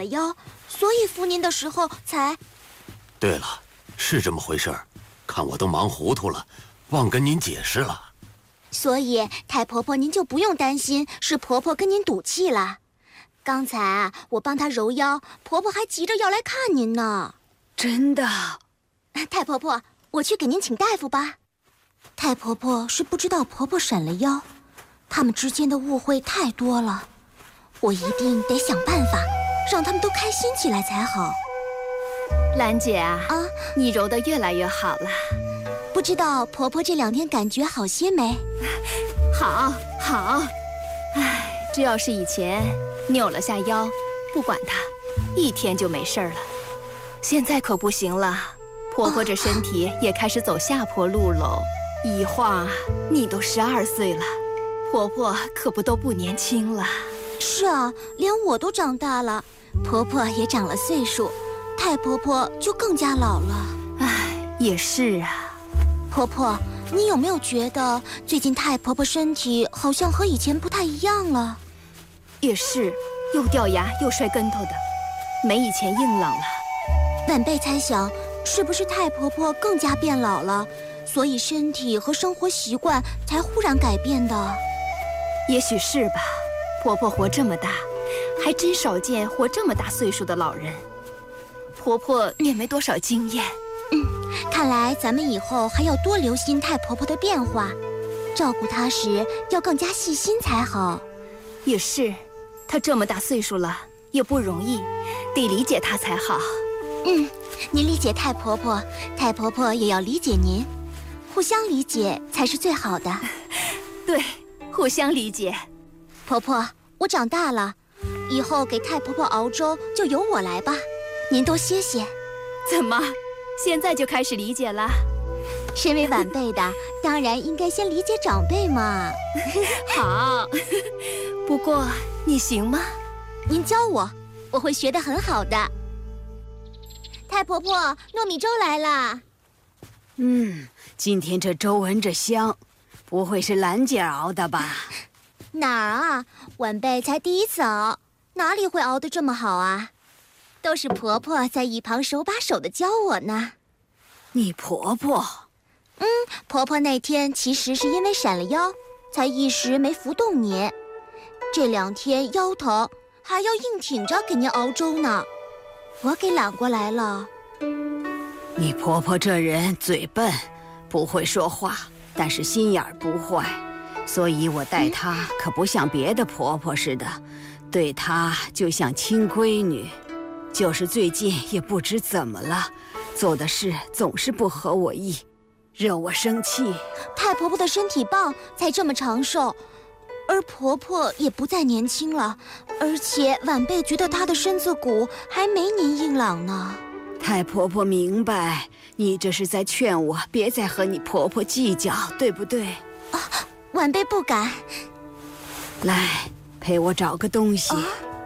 了腰，所以扶您的时候才…… 对了，是这么回事儿，看我都忙糊涂了，忘跟您解释了。 所以太婆婆您就不用担心是婆婆跟您赌气了。刚才啊，我帮她揉腰，婆婆还急着要来看您呢。 真的？ 太婆婆，我去给您请大夫吧。太婆婆是不知道婆婆闪了腰，他们之间的误会太多了，我一定得想办法让他们都开心起来才好。 兰姐啊，你揉得越来越好了。 不知道婆婆这2天感觉好些没？ 好。唉，这要是以前扭了下腰，不管它，1天就没事了。现在可不行了，婆婆这身体也开始走下坡路喽。一晃你都12岁了，婆婆可不都不年轻了。 是啊，连我都长大了，婆婆也长了岁数，太婆婆就更加老了。 唉，也是啊。 婆婆，你有没有觉得最近太婆婆身体好像和以前不太一样了？ 也是，又掉牙又摔跟头的，没以前硬朗了。 晚辈猜想，是不是太婆婆更加变老了，所以身体和生活习惯才忽然改变的？ 也许是吧。婆婆活这么大，还真少见活这么大岁数的老人。婆婆也没多少经验。 看来咱们以后还要多留心太婆婆的变化，照顾她时要更加细心才好。 也是，她这么大岁数了，也不容易，得理解她才好。 您理解太婆婆，太婆婆也要理解您，互相理解才是最好的。 对，互相理解。 婆婆，我长大了，以后给太婆婆熬粥就由我来吧，您多歇歇。 怎么，现在就开始理解了？ 身为晚辈的，当然应该先理解长辈嘛。 好，不过你行吗？ 您教我，我会学得很好的。太婆婆，糯米粥来了。 今天这粥闻着香，不会是兰姐熬的吧？ 哪儿啊，晚辈才第一次熬，哪里会熬得这么好啊？都是婆婆在一旁手把手的教我呢。 你婆婆？ 婆婆那天其实是因为闪了腰，才一时没扶动您。这2天腰疼，还要硬挺着给您熬粥呢，我给揽过来了。 你婆婆这人嘴笨，不会说话，但是心眼儿不坏，所以我待她可不像别的婆婆似的，对她就像亲闺女。就是最近也不知怎么了，做的事总是不合我意，惹我生气。 太婆婆的身体棒，才这么长寿，而婆婆也不再年轻了，而且晚辈觉得她的身子骨还没您硬朗呢。 太婆婆明白，你这是在劝我别再和你婆婆计较，对不对？ 晚辈不敢。 来，陪我找个东西。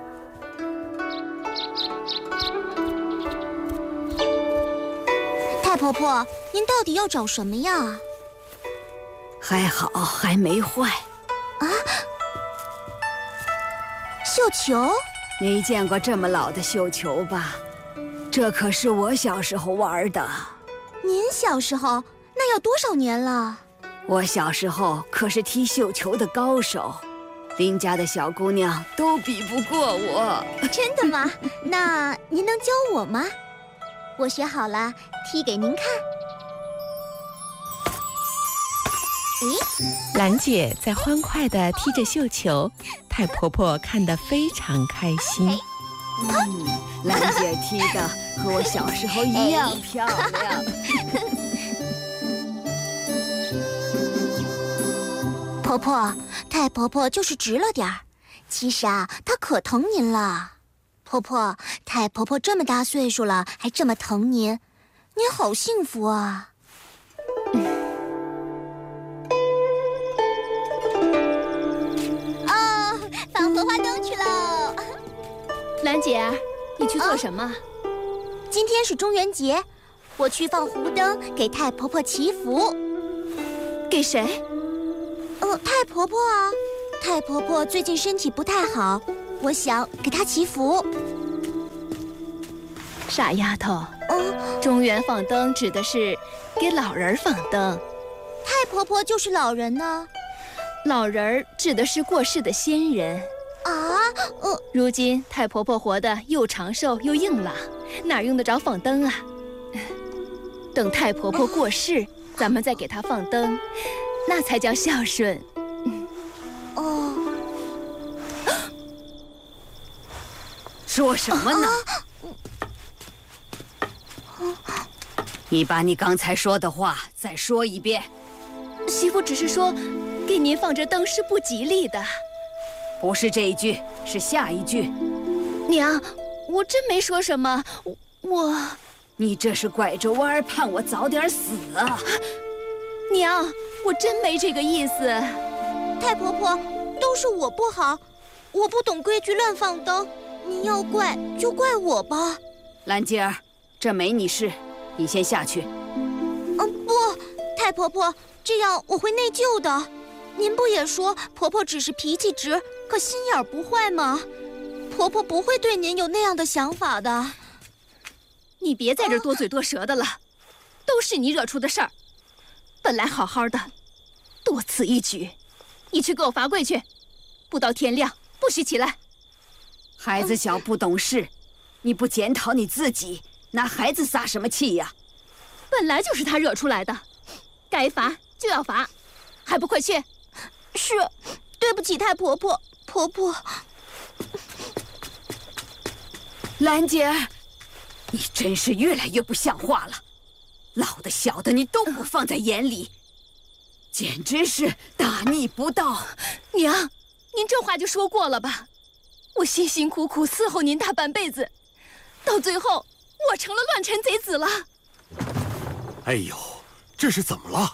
太婆婆，您到底要找什么呀？ 还好还没坏。 绣球？ 没见过这么老的绣球吧？这可是我小时候玩的。 您小时候？那要多少年了？ 我小时候可是踢绣球的高手，邻家的小姑娘都比不过我。 真的吗？那您能教我吗？我学好了，踢给您看。 兰姐在欢快地踢着绣球，太婆婆看得非常开心。 兰姐踢的和我小时候一样漂亮。 婆婆，太婆婆就是直了点儿，其实啊，她可疼您了。婆婆，太婆婆这么大岁数了，还这么疼您，您好幸福啊！放荷花灯去喽！ 兰姐，你去做什么？ 今天是中元节，我去放湖灯给太婆婆祈福。 给谁？ 太婆婆啊，太婆婆最近身体不太好，我想给她祈福。 傻丫头，中原放灯指的是给老人放灯， 太婆婆就是老人呢。 老人指的是过世的先人。如今太婆婆活得又长寿又硬朗，哪用得着放灯啊？等太婆婆过世，咱们再给她放灯，那才叫孝顺。 说什么呢？你把你刚才说的话再说一遍。 媳妇只是说，给您放着灯是不吉利的。 不是这一句，是下一句。 娘，我真没说什么， 你这是拐着弯儿盼我早点死啊！ 娘，我真没这个意思。 太婆婆，都是我不好，我不懂规矩乱放灯，您要怪就怪我吧。 兰吉儿，这没你事，你先下去。 不，太婆婆，这样我会内疚的。您不也说婆婆只是脾气直，可心眼不坏吗？婆婆不会对您有那样的想法的。 你别在这多嘴多舌的了，都是你惹出的事儿。本来好好的，多此一举。你去给我罚跪去，不到天亮不许起来。 孩子小不懂事，你不检讨你自己，拿孩子撒什么气呀？ 本来就是他惹出来的，该罚就要罚，还不快去？ 是，对不起太婆婆。婆婆， 兰姐儿，你真是越来越不像话了，老的小的你都不放在眼里，简直是大逆不道。 娘，您这话就说过了吧？我辛辛苦苦伺候您大半辈子，到最后我成了乱臣贼子了。 哎呦，这是怎么了？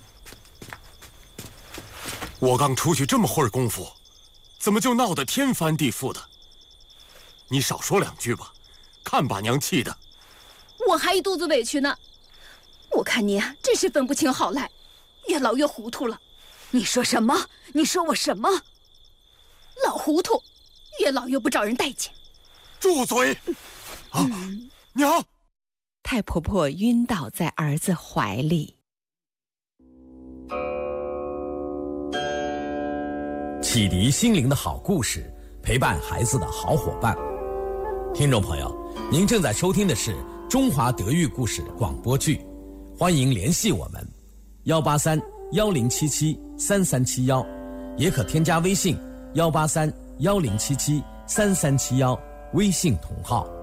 我刚出去这么会儿功夫，怎么就闹得天翻地覆的？你少说两句吧，看把娘气的。 我还一肚子委屈呢。我看您啊，真是分不清好赖，越老越糊涂了。 你说什么？你说我什么？ 老糊涂，越老越不招人待见。 住嘴！娘！ 太婆婆晕倒在儿子怀里。 启迪心灵的好故事，陪伴孩子的好伙伴。听众朋友，您正在收听的是中华德育故事广播剧，欢迎联系我们183-1077-3371，也可添加微信183-1077-3371微信同号。